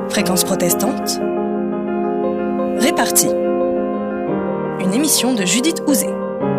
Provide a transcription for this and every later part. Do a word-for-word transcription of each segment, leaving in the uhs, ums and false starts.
Fréquence protestante, Répartie. Une émission de Judith Houzé.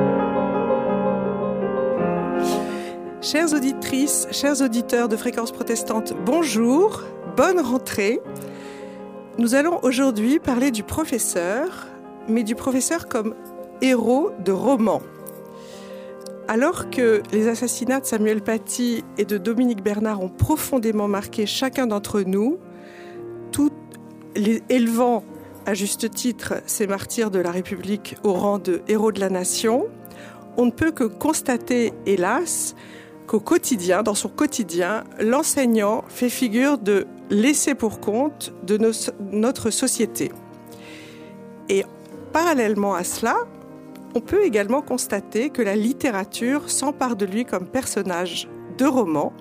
Chères auditrices, chers auditeurs de Fréquence protestante, bonjour, bonne rentrée. Nous allons aujourd'hui parler du professeur, mais du professeur comme héros de roman. Alors que les assassinats de Samuel Paty et de Dominique Bernard ont profondément marqué chacun d'entre nous, tout les élevant à juste titre ces martyrs de la République au rang de héros de la nation, on ne peut que constater, hélas, qu'au quotidien, dans son quotidien, l'enseignant fait figure de laissé pour compte de nos, notre société. Et parallèlement à cela, on peut également constater que la littérature s'empare de lui comme personnage de roman.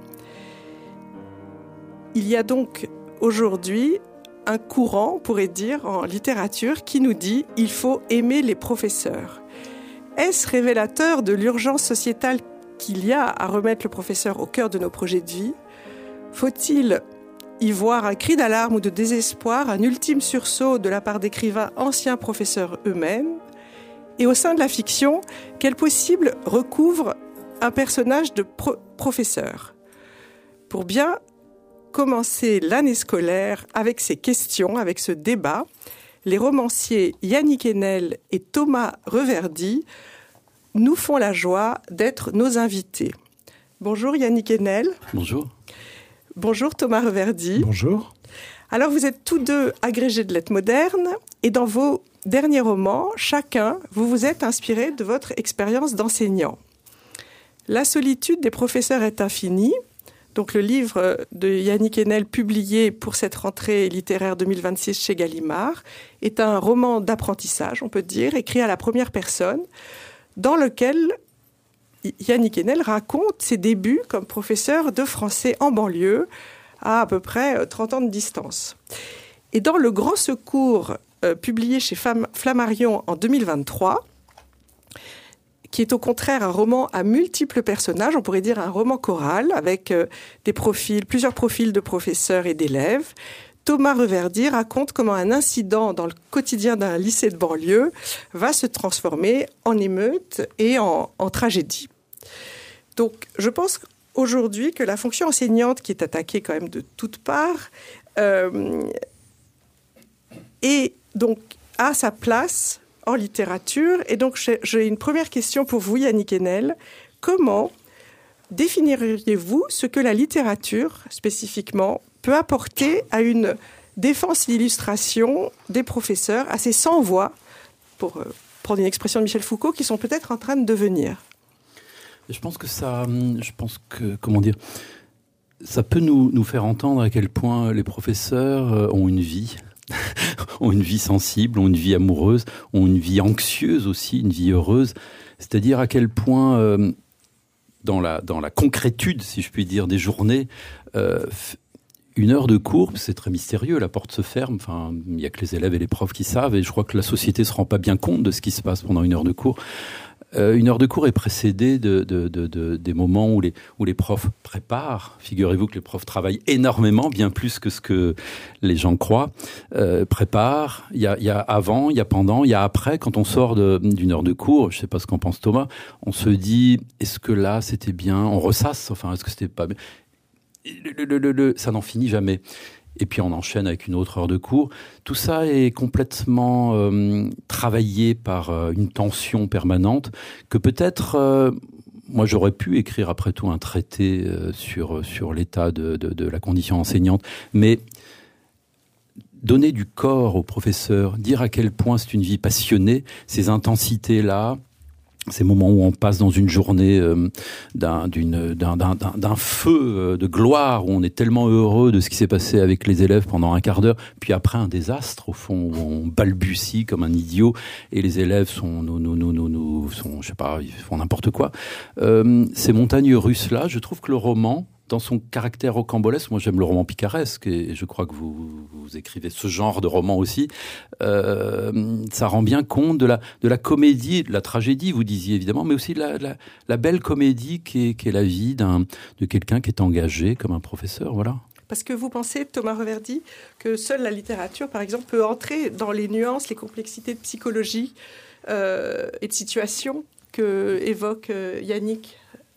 Il y a donc aujourd'hui un courant, on pourrait dire, en littérature qui nous dit « il faut aimer les professeurs ». Est-ce révélateur de l'urgence sociétale qu'il y a à remettre le professeur au cœur de nos projets de vie? Faut-il y voir un cri d'alarme ou de désespoir, un ultime sursaut de la part d'écrivains anciens professeurs eux-mêmes? Et au sein de la fiction, quel possible recouvre un personnage de pro- professeur? Pour bien commencer l'année scolaire avec ces questions, avec ce débat, les romanciers Yannick Enel et Thomas Reverdy nous font la joie d'être nos invités. Bonjour Yannick Enel. Bonjour. Bonjour Thomas Reverdy. Bonjour. Alors vous êtes tous deux agrégés de lettres modernes et dans vos derniers romans, chacun, vous vous êtes inspiré de votre expérience d'enseignant. La solitude des professeurs est infinie. Donc le livre de Yannick Enel, publié pour cette rentrée littéraire deux mille vingt-six chez Gallimard, est un roman d'apprentissage, on peut dire, écrit à la première personne, dans lequel Yannick Enel raconte ses débuts comme professeur de français en banlieue, à à peu près trente ans de distance. Et dans Le Grand Secours, euh, publié chez Flammarion en deux mille vingt-trois, qui est au contraire un roman à multiples personnages, on pourrait dire un roman choral, avec euh, des profils, plusieurs profils de professeurs et d'élèves, Thomas Reverdy raconte comment un incident dans le quotidien d'un lycée de banlieue va se transformer en émeute et en, en tragédie. Donc, je pense aujourd'hui que la fonction enseignante, qui est attaquée quand même de toutes parts, euh, est donc à sa place en littérature. Et donc, j'ai, j'ai une première question pour vous, Yannick Enel. Comment définiriez-vous ce que la littérature, spécifiquement, peut apporter à une défense et illustration des professeurs, à ces sans-voix, pour euh, prendre une expression de Michel Foucault, qui sont peut-être en train de devenir? Je pense que ça, je pense que, comment dire, ça peut nous, nous faire entendre à quel point les professeurs ont une vie, ont une vie sensible, ont une vie amoureuse, ont une vie anxieuse aussi, une vie heureuse. C'est-à-dire à quel point, euh, dans la, dans la concrétude, si je puis dire, des journées, euh, une heure de cours, c'est très mystérieux, la porte se ferme, enfin, il n'y a que les élèves et les profs qui savent, et je crois que la société ne se rend pas bien compte de ce qui se passe pendant une heure de cours. Euh, une heure de cours est précédée de, de, de, de, des moments où les, où les profs préparent. Figurez-vous que les profs travaillent énormément, bien plus que ce que les gens croient. Euh, préparent, il y a, il y a avant, il y a pendant, il y a après. Quand on sort de, d'une heure de cours, je ne sais pas ce qu'en pense Thomas, on se dit, est-ce que là c'était bien? On ressasse, enfin, est-ce que c'était pas bien? Le, le, le, le, ça n'en finit jamais. Et puis on enchaîne avec une autre heure de cours. Tout ça est complètement euh, travaillé par euh, une tension permanente que peut-être, euh, moi j'aurais pu écrire après tout un traité euh, sur, sur l'état de, de, de la condition enseignante, mais donner du corps aux professeurs, dire à quel point c'est une vie passionnée, ces intensités-là, ces moments où on passe dans une journée euh, d'un, d'une, d'un, d'un, d'un feu de gloire, où on est tellement heureux de ce qui s'est passé avec les élèves pendant un quart d'heure, puis après un désastre, au fond, où on balbutie comme un idiot, et les élèves sont, nous, nous, nous, nous, nous, sont, je sais pas, ils font n'importe quoi. Euh, ces montagnes russes-là, je trouve que le roman, dans son caractère rocambolesque, moi j'aime le roman picaresque, et je crois que vous, vous écrivez ce genre de roman aussi, euh, ça rend bien compte de la, de la comédie, de la tragédie, vous disiez évidemment, mais aussi de la, de la, la belle comédie qui est, qui est la vie d'un, de quelqu'un qui est engagé comme un professeur, voilà. Parce que vous pensez, Thomas Reverdy, que seule la littérature, par exemple, peut entrer dans les nuances, les complexités de psychologie euh, et de situation que évoque euh, Yannick.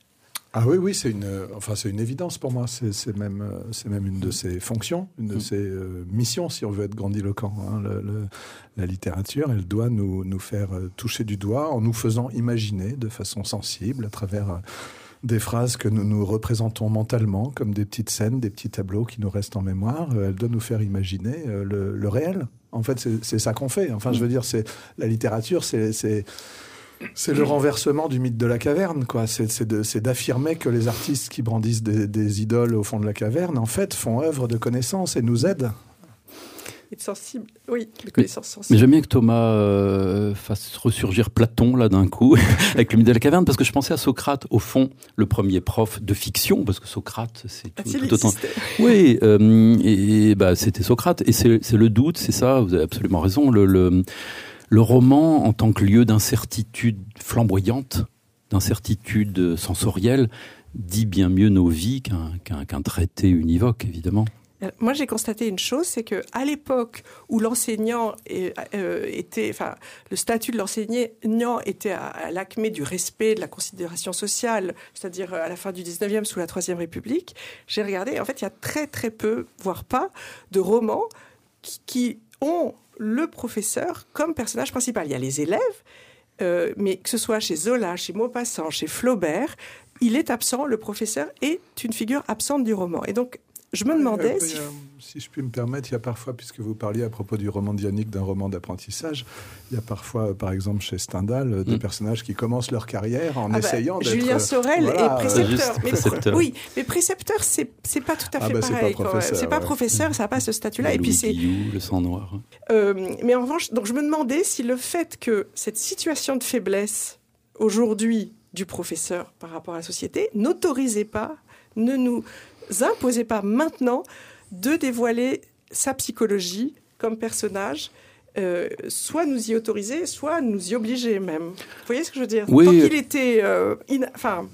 Ah oui, oui, c'est une, enfin, c'est une évidence pour moi. C'est, c'est, même, c'est même une de ses fonctions, une de ses euh, missions, si on veut être grandiloquent. Hein. Le, le, la littérature, elle doit nous, nous faire toucher du doigt en nous faisant imaginer de façon sensible à travers euh, des phrases que nous nous représentons mentalement, comme des petites scènes, des petits tableaux qui nous restent en mémoire. Elle doit nous faire imaginer euh, le, le réel. En fait, c'est, c'est ça qu'on fait. Enfin, je veux dire, c'est, la littérature, c'est... c'est C'est le renversement du mythe de la caverne, quoi. C'est, c'est, de, c'est d'affirmer que les artistes qui brandissent des, des idoles au fond de la caverne, en fait, font œuvre de connaissance et nous aident. Et de sensible, oui, de connaissance sensible. Mais j'aime bien que Thomas euh, fasse ressurgir Platon, là, d'un coup, avec le mythe de la caverne, parce que je pensais à Socrate, au fond, le premier prof de fiction, parce que Socrate, c'est tout, tout autant... Oui, euh, et, et bah, c'était Socrate, et c'est, c'est le doute, c'est ça, vous avez absolument raison, le... le Le roman, en tant que lieu d'incertitude flamboyante, d'incertitude sensorielle, dit bien mieux nos vies qu'un, qu'un, qu'un traité univoque, évidemment. Moi, j'ai constaté une chose, c'est qu'à l'époque où l'enseignant est, euh, était, enfin, le statut de l'enseignant était à, à l'acmé du respect, de la considération sociale, c'est-à-dire à la fin du dix-neuvième, sous la Troisième République, j'ai regardé, en fait, il y a très très peu, voire pas, de romans qui, qui ont le professeur comme personnage principal. Il y a les élèves, euh, mais que ce soit chez Zola, chez Maupassant, chez Flaubert, il est absent, le professeur est une figure absente du roman. Et donc, je me demandais... Euh, si... Euh, si je puis me permettre, il y a parfois, puisque vous parliez à propos du roman de Yannick, d'un roman d'apprentissage, il y a parfois, par exemple, chez Stendhal, des mmh. personnages qui commencent leur carrière en ah essayant bah, d'être... Julien Sorel voilà, est précepteur. Juste, mais, précepteur. Oui, mais précepteur, c'est, c'est pas tout à fait ah bah, pareil. C'est pas professeur, c'est pas ouais. professeur, ça n'a pas ce statut-là. Le et puis c'est Guillou, le sang noir. Euh, mais en revanche, donc je me demandais si le fait que cette situation de faiblesse, aujourd'hui, du professeur par rapport à la société, n'autorisait pas, ne nous imposait pas maintenant de dévoiler sa psychologie comme personnage, euh, soit nous y autoriser, soit nous y obliger même. Vous voyez ce que je veux dire ? Oui. Tant qu'il était euh, in... enfin,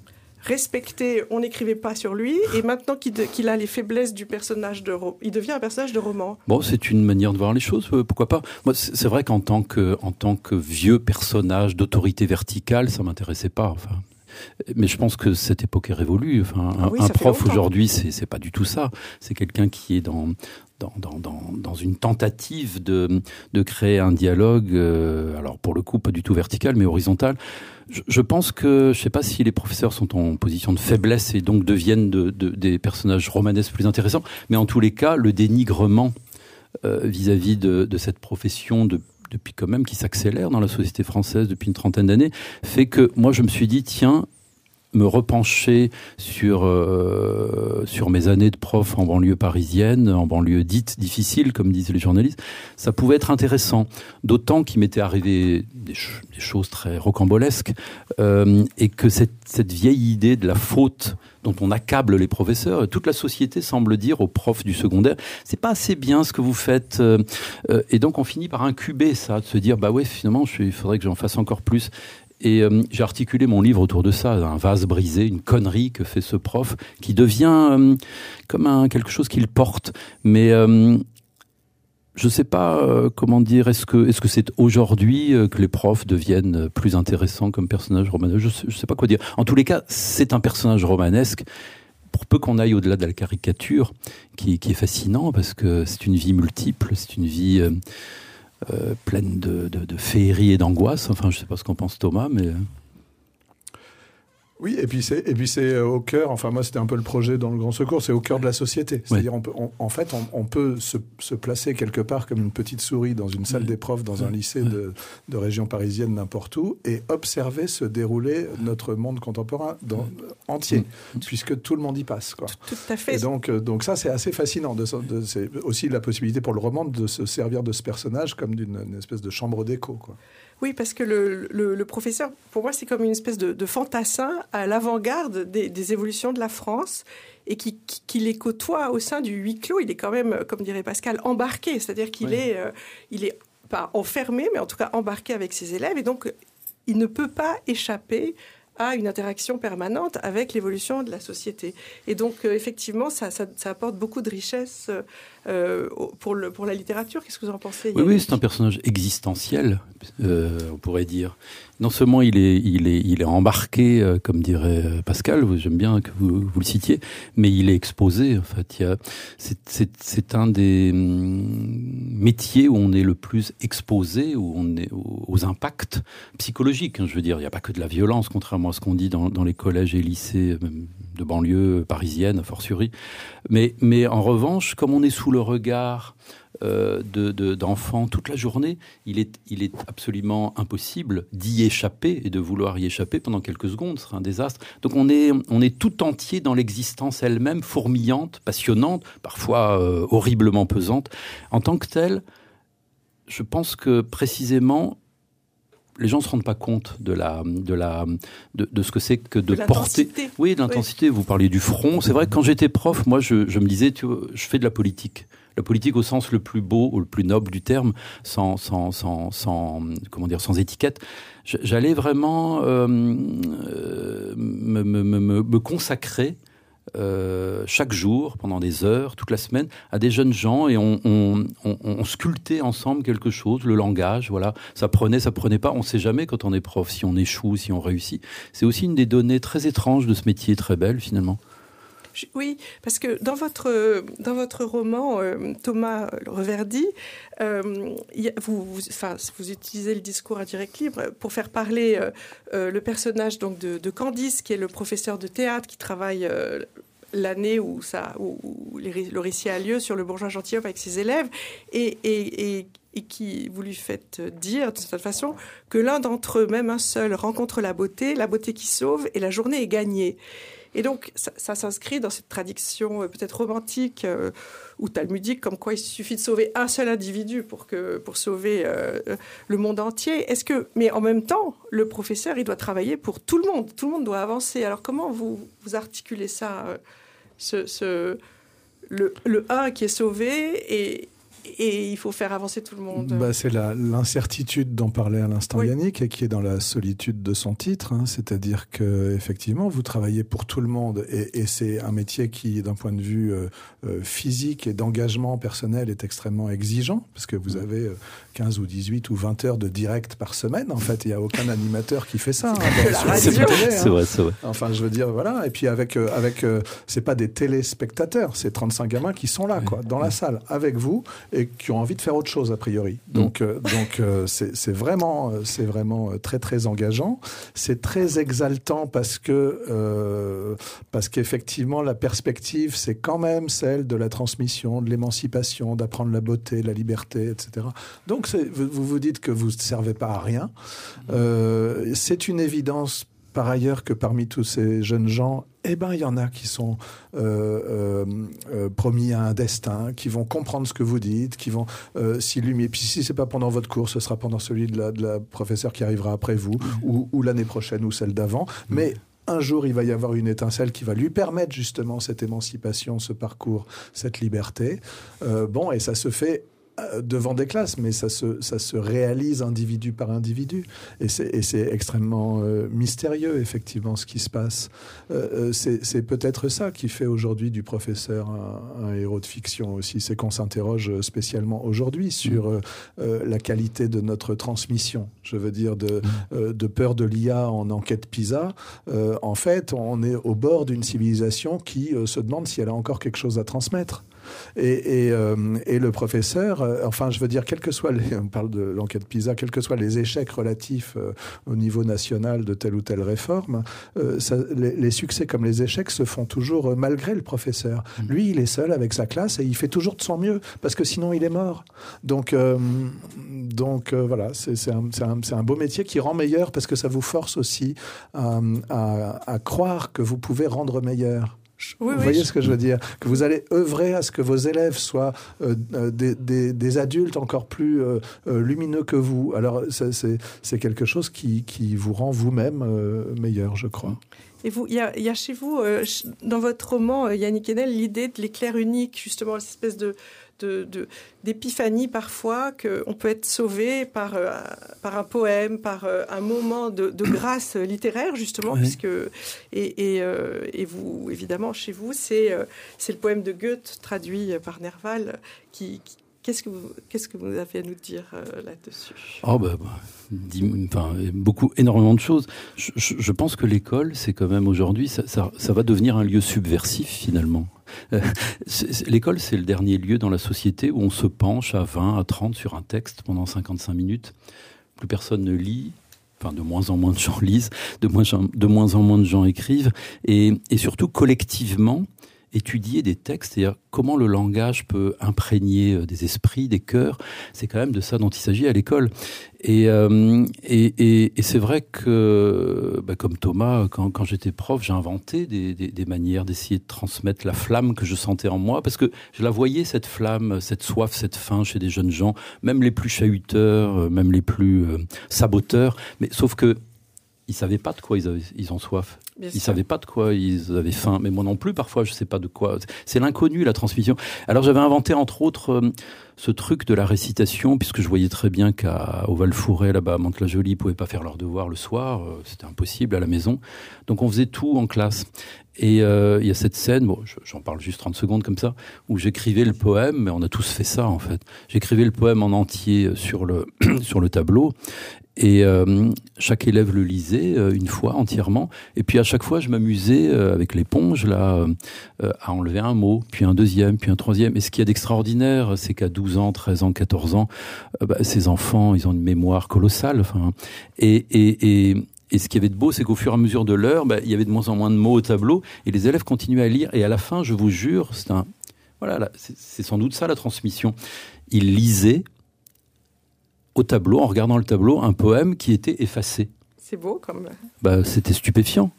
respecté, on n'écrivait pas sur lui, et maintenant qu'il, de... qu'il a les faiblesses du personnage de ro... il devient un personnage de roman. Bon, c'est une manière de voir les choses, euh, pourquoi pas. Moi, c'est, c'est vrai qu'en tant que, en tant que vieux personnage d'autorité verticale, ça m'intéressait pas, enfin... Mais je pense que cette époque est révolue. Enfin, un, oui, un prof aujourd'hui, c'est, c'est pas du tout ça. C'est quelqu'un qui est dans, dans, dans, dans, dans une tentative de, de créer un dialogue, euh, alors pour le coup, pas du tout vertical, mais horizontal. Je, je pense que, je sais pas si les professeurs sont en position de faiblesse et donc deviennent de, de, des personnages romanesques plus intéressants, mais en tous les cas, le dénigrement euh, vis-à-vis de, de cette profession de depuis quand même, qui s'accélère dans la société française depuis une trentaine d'années, fait que moi je me suis dit, tiens, me repencher sur, euh, sur mes années de prof en banlieue parisienne, en banlieue dite difficile, comme disent les journalistes, ça pouvait être intéressant. D'autant qu'il m'était arrivé des, ch- des choses très rocambolesques, euh, et que cette, cette vieille idée de la faute dont on accable les professeurs, toute la société semble dire aux profs du secondaire, c'est pas assez bien ce que vous faites, euh, euh, et donc on finit par incuber ça, de se dire, bah ouais, finalement, il faudrait que j'en fasse encore plus. Et euh, j'ai articulé mon livre autour de ça, un vase brisé, une connerie que fait ce prof, qui devient euh, comme un, quelque chose qu'il porte. Mais euh, je ne sais pas euh, comment dire, est-ce que, est-ce que c'est aujourd'hui euh, que les profs deviennent plus intéressants comme personnages romanesques ? Je ne sais pas quoi dire. En tous les cas, c'est un personnage romanesque, pour peu qu'on aille au-delà de la caricature, qui, qui est fascinant, parce que c'est une vie multiple, c'est une vie... Euh, Euh, pleine de, de, de féerie et d'angoisse. Enfin, je ne sais pas ce qu'en pense Thomas, mais... Oui, et puis c'est, et puis c'est au cœur, enfin moi c'était un peu le projet dans le Grand Secours, c'est au cœur de la société. C'est-à-dire, ouais. on peut, on, en fait, on, on peut se, se placer quelque part comme une petite souris dans une salle ouais. des profs, dans ouais. un lycée ouais. de, de région parisienne, n'importe où, et observer se dérouler notre monde contemporain dans, entier, mmh. puisque tout le monde y passe, quoi. Tout, tout à fait. Et donc, donc ça, c'est assez fascinant. De, de, c'est aussi la possibilité pour le roman de se servir de ce personnage comme d'une une espèce de chambre d'écho, quoi. Oui, parce que le, le, le professeur, pour moi, c'est comme une espèce de, de fantassin à l'avant-garde des, des évolutions de la France et qui, qui, qui les côtoie au sein du huis clos. Il est quand même, comme dirait Pascal, embarqué. C'est-à-dire qu'il oui. est, euh, il est pas enfermé, mais en tout cas embarqué avec ses élèves. Et donc, il ne peut pas échapper a une interaction permanente avec l'évolution de la société. Et donc, euh, effectivement, ça, ça, ça apporte beaucoup de richesse euh, pour, le, pour la littérature. Qu'est-ce que vous en pensez ? Oui, oui, c'est un personnage existentiel, euh, on pourrait dire. Non seulement il est, il est, il est embarqué, euh, comme dirait Pascal, j'aime bien que vous, vous le citiez, mais il est exposé. En fait, il y a, c'est, c'est, c'est un des métiers où on est le plus exposé, où on est aux, aux impacts psychologiques. Hein, je veux dire, il n'y a pas que de la violence, contrairement à ce qu'on dit dans, dans les collèges et lycées, même de banlieue parisienne, a fortiori. Mais, mais en revanche, comme on est sous le regard euh, de, de, d'enfants toute la journée, il est, il est absolument impossible d'y échapper et de vouloir y échapper pendant quelques secondes. Ce serait un désastre. Donc on est, on est tout entier dans l'existence elle-même, fourmillante, passionnante, parfois euh, horriblement pesante. En tant que telle, je pense que précisément, les gens ne se rendent pas compte de la, de la, de, de ce que c'est que de, de porter. Oui, de l'intensité. Oui. Vous parliez du front. C'est vrai que quand j'étais prof, moi, je, je me disais, tu vois, je fais de la politique. La politique au sens le plus beau ou le plus noble du terme, sans, sans, sans, sans comment dire, sans étiquette. J'allais vraiment euh, me, me, me, me consacrer. Euh, chaque jour, pendant des heures, toute la semaine, à des jeunes gens, et on, on, on, on sculptait ensemble quelque chose, le langage, voilà, ça prenait, ça prenait pas, on ne sait jamais quand on est prof, si on échoue, si on réussit. C'est aussi une des données très étranges de ce métier, très belle finalement. Oui, parce que dans votre, dans votre roman, euh, Thomas Reverdy, euh, y a, vous, vous, enfin, vous utilisez le discours à direct libre pour faire parler euh, euh, le personnage donc, de, de Candice, qui est le professeur de théâtre qui travaille euh, l'année où, ça, où, où les, le récit a lieu sur le bourgeois gentilhomme avec ses élèves, et, et, et, et qui vous lui faites dire, de cette façon, que l'un d'entre eux, même un seul, rencontre la beauté, la beauté qui sauve, et la journée est gagnée. Et donc, ça, ça s'inscrit dans cette tradition euh, peut-être romantique euh, ou talmudique, comme quoi il suffit de sauver un seul individu pour, que, pour sauver euh, le monde entier. Est-ce que, mais en même temps, le professeur, il doit travailler pour tout le monde. Tout le monde doit avancer. Alors, comment vous, vous articulez ça euh, ce, ce, le, le un qui est sauvé et... et il faut faire avancer tout le monde. Bah, c'est la, l'incertitude dont parlait à l'instant oui. Yannick, et qui est dans la solitude de son titre. Hein, c'est-à-dire que effectivement, vous travaillez pour tout le monde, et, et c'est un métier qui, d'un point de vue euh, euh, physique et d'engagement personnel, est extrêmement exigeant, parce que vous avez euh, quinze ou dix-huit ou vingt heures de direct par semaine. En fait, il n'y a aucun animateur qui fait ça. Hein, dans, c'est, vrai, télé, hein. c'est vrai, c'est vrai. Enfin, je veux dire, voilà. Et puis avec, euh, avec, euh, c'est pas des téléspectateurs, c'est trente-cinq gamins qui sont là, oui. quoi, dans la salle, avec vous, et qui ont envie de faire autre chose a priori. Donc, mmh. euh, donc euh, c'est, c'est vraiment, c'est vraiment très très engageant. C'est très exaltant parce que euh, parce qu'effectivement la perspective c'est quand même celle de la transmission, de l'émancipation, d'apprendre la beauté, la liberté, et cetera. Donc c'est, vous vous dites que vous ne servez pas à rien. Euh, c'est une évidence. Par ailleurs, que parmi tous ces jeunes gens, eh ben, il y en a qui sont euh, euh, euh, promis à un destin, qui vont comprendre ce que vous dites, qui vont euh, s'illuminer. Puis si c'est pas pendant votre cours, ce sera pendant celui de la, de la professeure qui arrivera après vous, mmh. ou, ou l'année prochaine, ou celle d'avant. Mmh. Mais un jour, il va y avoir une étincelle qui va lui permettre justement cette émancipation, ce parcours, cette liberté. Euh, bon, et ça se fait devant des classes, mais ça se, ça se réalise individu par individu. Et c'est, et c'est extrêmement euh, mystérieux, effectivement, ce qui se passe. Euh, c'est, c'est peut-être ça qui fait aujourd'hui du professeur un, un héros de fiction aussi. C'est qu'on s'interroge spécialement aujourd'hui sur euh, euh, la qualité de notre transmission. Je veux dire, de, euh, de peur de l'I A en enquête PISA. Euh, en fait, on est au bord d'une civilisation qui euh, se demande si elle a encore quelque chose à transmettre. Et, et, euh, et le professeur, euh, enfin, je veux dire, quel que soit les, on parle de l'enquête PISA, quels que soient les échecs relatifs euh, au niveau national de telle ou telle réforme, euh, ça, les, les succès comme les échecs se font toujours euh, malgré le professeur. Mmh. Lui, il est seul avec sa classe et il fait toujours de son mieux, parce que sinon il est mort. Donc, euh, donc euh, voilà, c'est, c'est, un, c'est, un, c'est un beau métier qui rend meilleur, parce que ça vous force aussi à, à, à croire que vous pouvez rendre meilleur. Oui, vous oui, voyez je... ce que je veux dire? Que vous allez œuvrer à ce que vos élèves soient euh, des, des, des adultes encore plus euh, lumineux que vous. Alors, ça, c'est, c'est quelque chose qui, qui vous rend vous-même euh, meilleur, je crois. Et vous, il y a, y a chez vous, euh, dans votre roman, euh, Yannick Enel, l'idée de l'éclair unique, justement, cette espèce de, de, de, d'épiphanie parfois, qu'on peut être sauvé par, euh, par un poème, par euh, un moment de, de grâce littéraire, justement, oui. puisque, et, et, euh, et vous, évidemment, chez vous, c'est, euh, c'est le poème de Goethe, traduit par Nerval, qui... qui Qu'est-ce que vous, qu'est-ce que vous avez à nous dire euh, là-dessus ? Oh bah, bah dix, enfin, beaucoup, énormément de choses. Je, je, je pense que l'école, c'est quand même aujourd'hui, ça, ça, ça va devenir un lieu subversif finalement. Euh, c'est, c'est, l'école, c'est le dernier lieu dans la société où on se penche à vingt, à trente sur un texte pendant cinquante-cinq minutes. Plus personne ne lit. Enfin, de moins en moins de gens lisent, de moins, de moins en moins de gens écrivent, et, et surtout collectivement, étudier des textes, c'est-à-dire comment le langage peut imprégner des esprits, des cœurs, c'est quand même de ça dont il s'agit à l'école. Et, euh, et, et, et c'est vrai que, bah, comme Thomas, quand, quand j'étais prof, j'ai inventé des, des, des manières d'essayer de transmettre la flamme que je sentais en moi, parce que je la voyais, cette flamme, cette soif, cette faim chez des jeunes gens, même les plus chahuteurs, même les plus euh, saboteurs, mais sauf que ils savaient pas de quoi ils, avaient, ils ont soif. Bien ils sûr. Savaient pas de quoi ils avaient faim. Mais moi non plus, parfois, je sais pas de quoi. C'est l'inconnu, la transmission. Alors, j'avais inventé, entre autres, euh, ce truc de la récitation, puisque je voyais très bien qu'au Val-Fouret, là-bas, à Mantes-la-Jolie, ils pouvaient pas faire leurs devoirs le soir. Euh, c'était impossible à la maison. Donc, on faisait tout en classe. Et il euh, y a cette scène, bon, j'en parle juste trente secondes comme ça, où j'écrivais le poème, mais on a tous fait ça, en fait. J'écrivais le poème en entier sur le, sur le tableau. Et euh, chaque élève le lisait euh, une fois entièrement. Et puis à chaque fois, je m'amusais euh, avec l'éponge là euh, à enlever un mot, puis un deuxième, puis un troisième. Et ce qu'il y a d'extraordinaire, c'est qu'à douze ans, treize ans, quatorze ans, euh, bah, ces enfants, ils ont une mémoire colossale. Enfin, et, et, et Et ce qu'il y avait de beau, c'est qu'au fur et à mesure de l'heure, bah, il y avait de moins en moins de mots au tableau, et les élèves continuaient à lire. Et à la fin, je vous jure, c'est un, voilà, là, c'est, c'est sans doute ça la transmission. Ils lisaient au tableau, en regardant le tableau, un poème qui était effacé. C'est beau comme... Bah, c'était stupéfiant.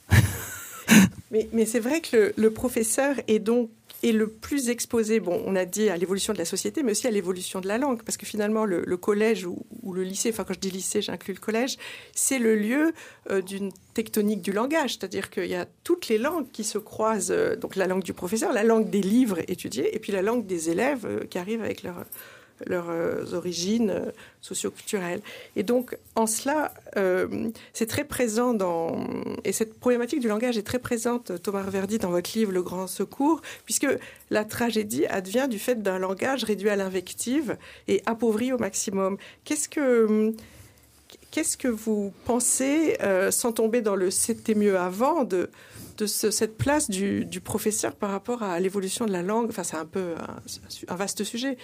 mais, mais c'est vrai que le, le professeur est donc est le plus exposé, bon, on a dit à l'évolution de la société, mais aussi à l'évolution de la langue, parce que finalement, le, le collège ou, ou le lycée, enfin quand je dis lycée, j'inclus le collège, c'est le lieu euh, d'une tectonique du langage, c'est-à-dire qu'il y a toutes les langues qui se croisent, euh, donc la langue du professeur, la langue des livres étudiés, et puis la langue des élèves euh, qui arrivent avec leur... leurs euh, origines euh, socioculturelles. Et donc, en cela, euh, c'est très présent dans... Et cette problématique du langage est très présente, Thomas Reverdy, dans votre livre « Le Grand Secours », puisque la tragédie advient du fait d'un langage réduit à l'invective et appauvri au maximum. Qu'est-ce que... Qu'est-ce que vous pensez, euh, sans tomber dans le « c'était mieux avant », de, de ce, cette place du, du professeur par rapport à l'évolution de la langue? Enfin, c'est un peu un, un vaste sujet.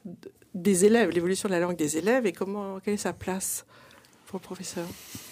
Des élèves, l'évolution de la langue des élèves, et comment, quelle est sa place pour le professeur?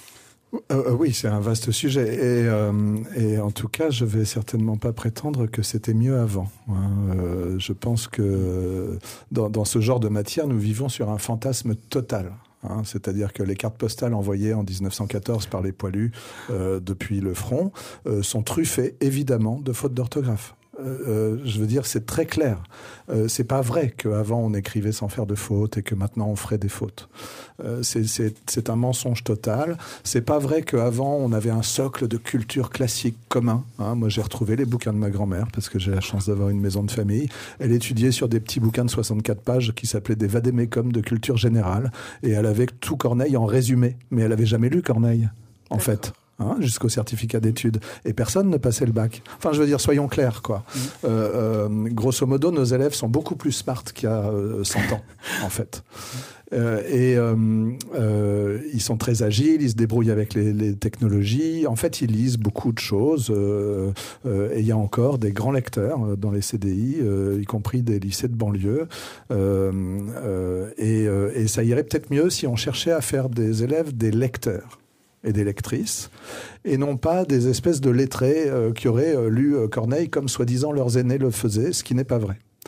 Euh, oui, c'est un vaste sujet. Et, euh, et en tout cas, je vais certainement pas prétendre que c'était mieux avant. Hein. Euh, je pense que dans, dans ce genre de matière, nous vivons sur un fantasme total. Hein, c'est-à-dire que les cartes postales envoyées en dix-neuf cent quatorze par les poilus euh, depuis le front euh, sont truffées, évidemment, de fautes d'orthographe. Euh, je veux dire, c'est très clair. Euh, c'est pas vrai qu'avant on écrivait sans faire de fautes et que maintenant on ferait des fautes. Euh, c'est, c'est, c'est un mensonge total. C'est pas vrai qu'avant on avait un socle de culture classique commun. Hein. Moi, j'ai retrouvé les bouquins de ma grand-mère parce que j'ai la chance d'avoir une maison de famille. Elle étudiait sur des petits bouquins de soixante-quatre pages qui s'appelaient des vadémécums de culture générale, et elle avait tout Corneille en résumé. Mais elle avait jamais lu Corneille, en D'accord. fait. Hein, jusqu'au certificat d'études. Et personne ne passait le bac. Enfin, je veux dire, soyons clairs, quoi. Mmh. Euh, euh, grosso modo, nos élèves sont beaucoup plus smart qu'il y a euh, cent ans, en fait. Euh, et euh, euh, ils sont très agiles, ils se débrouillent avec les, les technologies. En fait, ils lisent beaucoup de choses. Euh, euh, et il y a encore des grands lecteurs dans les C D I, euh, y compris des lycées de banlieue. Euh, euh, et, euh, et ça irait peut-être mieux si on cherchait à faire des élèves des lecteurs et des lectrices, et non pas des espèces de lettrés euh, qui auraient euh, lu euh, Corneille comme soi-disant leurs aînés le faisaient, ce qui n'est pas vrai.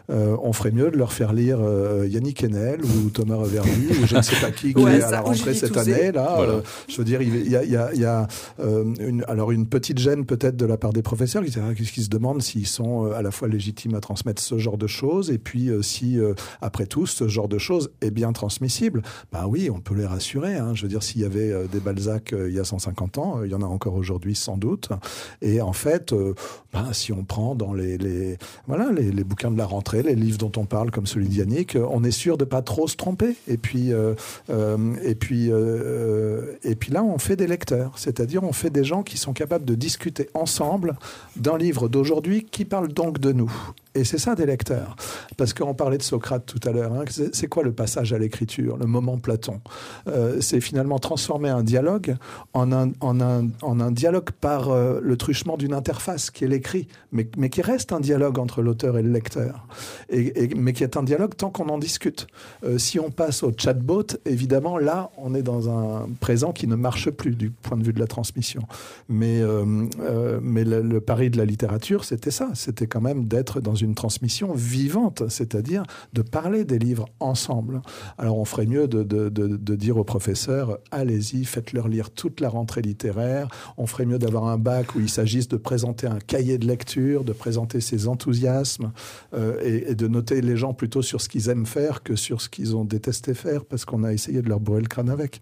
euh, on ferait mieux de leur faire lire euh, Yannick Enel ou Thomas Reverdy ou je ne sais pas qui, qui ouais, est ça, à la rentrée cette année. Là, voilà. euh, je veux dire, il y a, il y a, il y a euh, une, alors une petite gêne peut-être de la part des professeurs qui, qui se demandent s'ils sont à la fois légitimes à transmettre ce genre de choses et puis euh, si, euh, après tout, ce genre de choses est bien transmissible. Ben oui, on peut les rassurer. Hein. Je veux dire, s'il y avait euh, des Balzac euh, il y a cent cinquante ans, euh, il y en a encore aujourd'hui sans doute. Et en fait, euh, ben, si on prend dans les, les, voilà, les, les bouquins de la rentrée, les livres dont on parle, comme celui de Yannick, on est sûr de pas trop se tromper. Et puis, euh, euh, et puis, euh, et puis là, on fait des lecteurs, c'est-à-dire on fait des gens qui sont capables de discuter ensemble d'un livre d'aujourd'hui qui parle donc de nous. Et c'est ça des lecteurs. Parce qu'on parlait de Socrate tout à l'heure. Hein. C'est, c'est quoi le passage à l'écriture, le moment Platon ? euh, C'est finalement transformer un dialogue en un, en un, en un dialogue par euh, le truchement d'une interface qui est l'écrit, mais, mais qui reste un dialogue entre l'auteur et le lecteur. Et, et, mais qui est un dialogue tant qu'on en discute. Euh, si on passe au chatbot, évidemment, là, on est dans un présent qui ne marche plus du point de vue de la transmission. Mais, euh, euh, mais le, le pari de la littérature, c'était ça. C'était quand même d'être dans une une transmission vivante, c'est-à-dire de parler des livres ensemble. Alors on ferait mieux de, de, de, de dire aux professeurs, allez-y, faites-leur lire toute la rentrée littéraire. On ferait mieux d'avoir un bac où il s'agisse de présenter un cahier de lecture, de présenter ses enthousiasmes euh, et, et de noter les gens plutôt sur ce qu'ils aiment faire que sur ce qu'ils ont détesté faire parce qu'on a essayé de leur bourrer le crâne avec.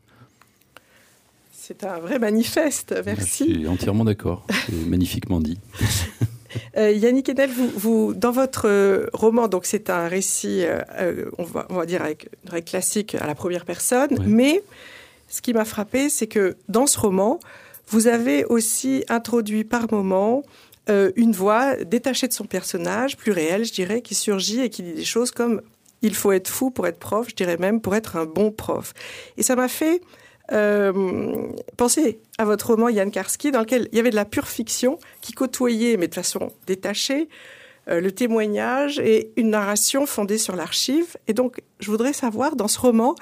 C'est un vrai manifeste, merci. Je suis entièrement d'accord, c'est magnifiquement dit. Euh, Yannick Enel, vous, vous, dans votre euh, roman, donc c'est un récit, euh, on, va, on va dire avec une règle classique à la première personne, oui. Mais ce qui m'a frappé, c'est que dans ce roman, vous avez aussi introduit par moments euh, une voix détachée de son personnage, plus réelle, je dirais, qui surgit et qui dit des choses comme « il faut être fou pour être prof », je dirais même pour être un bon prof. Et ça m'a fait... Euh, pensez à votre roman Jan Karski, dans lequel il y avait de la pure fiction qui côtoyait, mais de façon détachée, euh, le témoignage et une narration fondée sur l'archive. Et donc, je voudrais savoir, dans ce roman,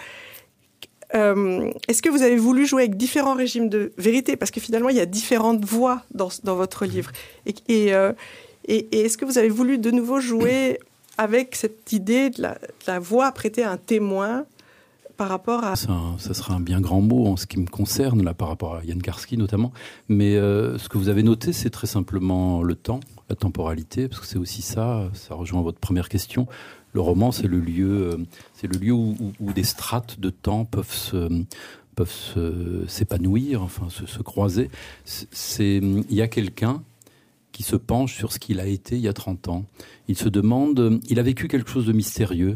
euh, est-ce que vous avez voulu jouer avec différents régimes de vérité ? Parce que finalement, il y a différentes voix dans, dans votre livre. Et, et, euh, et, et est-ce que vous avez voulu de nouveau jouer avec cette idée de la, de la voix prêtée à un témoin ? Par rapport à... Ça, ça sera un bien grand mot en ce qui me concerne, là, par rapport à Jan Karski notamment. Mais euh, ce que vous avez noté, c'est très simplement le temps, la temporalité, parce que c'est aussi ça, ça rejoint votre première question. Le roman, c'est le lieu, euh, c'est le lieu où, où, où des strates de temps peuvent se, peuvent se, s'épanouir, enfin se, se croiser. C'est, il y a quelqu'un qui se penche sur ce qu'il a été il y a trente ans. Il se demande, il a vécu quelque chose de mystérieux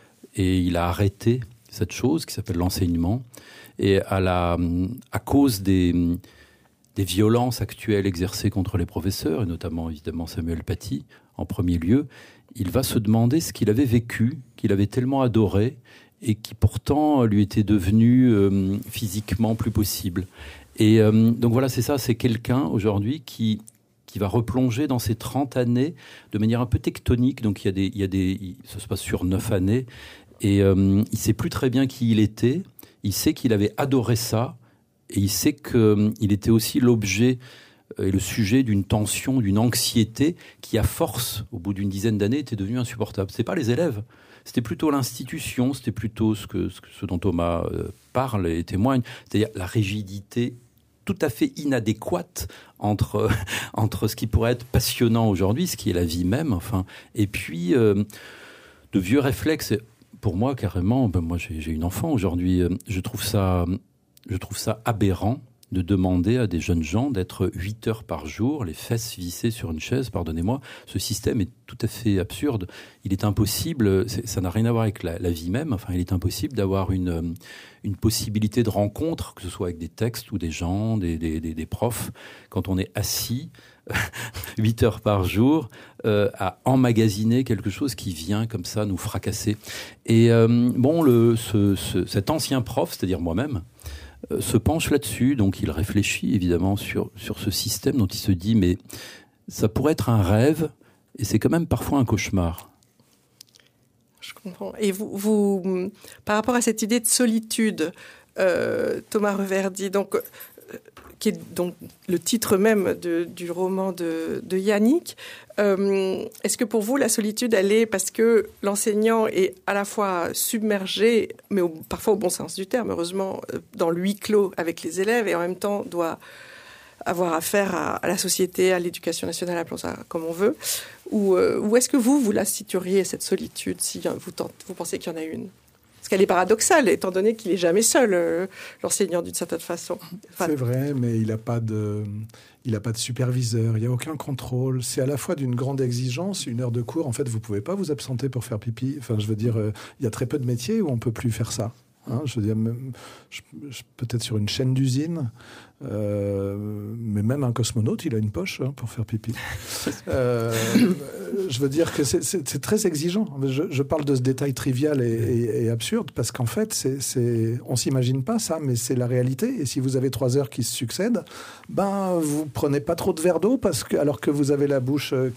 et il a arrêté cette chose qui s'appelle l'enseignement, et à, la, à cause des, des violences actuelles exercées contre les professeurs, et notamment évidemment Samuel Paty en premier lieu, il va se demander ce qu'il avait vécu, qu'il avait tellement adoré, et qui pourtant lui était devenu euh, physiquement plus possible. Et euh, donc voilà, c'est ça, c'est quelqu'un aujourd'hui qui... qui va replonger dans ces trente années de manière un peu tectonique. Donc il y a des, il y a des, ça se passe sur neuf années. Et euh, il ne sait plus très bien qui il était. Il sait qu'il avait adoré ça. Et il sait qu'il euh, était aussi l'objet et le sujet d'une tension, d'une anxiété qui, à force, au bout d'une dizaine d'années, était devenue insupportable. Ce n'est pas les élèves. C'était plutôt l'institution. C'était plutôt ce, que, ce, que, ce dont Thomas euh, parle et témoigne. C'est-à-dire la rigidité tout à fait inadéquate entre, entre ce qui pourrait être passionnant aujourd'hui, ce qui est la vie même, enfin, et puis euh, de vieux réflexes. Pour moi, carrément, ben moi j'ai, j'ai une enfant aujourd'hui, je trouve ça, je trouve ça aberrant de demander à des jeunes gens d'être huit heures par jour, les fesses vissées sur une chaise, pardonnez-moi. Ce système est tout à fait absurde. Il est impossible, c'est, ça n'a rien à voir avec la, la vie même, enfin, il est impossible d'avoir une, une possibilité de rencontre, que ce soit avec des textes ou des gens, des, des, des, des profs, quand on est assis huit heures par jour euh, à emmagasiner quelque chose qui vient comme ça nous fracasser. Et euh, bon, le, ce, ce, cet ancien prof, c'est-à-dire moi-même, euh, se penche là-dessus, donc il réfléchit évidemment sur, sur ce système dont il se dit mais ça pourrait être un rêve et c'est quand même parfois un cauchemar. Je comprends. Et vous, vous par rapport à cette idée de solitude, euh, Thomas Reverdy, donc qui est donc le titre même de, du roman de, de Yannick. Euh, est-ce que pour vous, la solitude, elle est parce que l'enseignant est à la fois submergé, mais au, parfois au bon sens du terme, heureusement, dans le huis clos avec les élèves, et en même temps doit avoir affaire à, à la société, à l'éducation nationale, appelons ça comme on veut, ou, euh, ou est-ce que vous, vous la situeriez, cette solitude, si vous, tente, vous pensez qu'il y en a une ? Parce qu'elle est paradoxale, étant donné qu'il n'est jamais seul, euh, l'enseignant, d'une certaine façon. Enfin, c'est vrai, mais il n'a pas de, il n'a pas de superviseur, il n'y a aucun contrôle. C'est à la fois d'une grande exigence, une heure de cours, en fait, vous ne pouvez pas vous absenter pour faire pipi. Enfin, je veux dire, euh, il y a très peu de métiers où on ne peut plus faire ça. Hein, je veux dire, même, je, je, peut-être sur une chaîne d'usine, euh, mais même un cosmonaute, il a une poche hein, pour faire pipi. euh, je veux dire que c'est, c'est, c'est très exigeant. Je, je parle de ce détail trivial et, et, et absurde parce qu'en fait, c'est, c'est, on s'imagine pas ça, mais c'est la réalité. Et si vous avez trois heures qui se succèdent, ben vous prenez pas trop de verre d'eau parce que alors que vous avez la bouche